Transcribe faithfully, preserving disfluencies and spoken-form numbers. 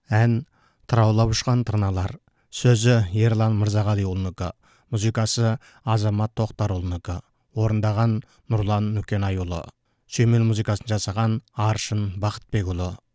Ән «Тыраулап ұшқан тырналар». Сөзі Ерлан Мырзағалиұлынікі, музыкасы Азамат Тоқтарұлынікі, орындаған Нұрлан Нүкенайұлы. Сүйемел музыкасын жасаған Аршын Бақытбекұлы.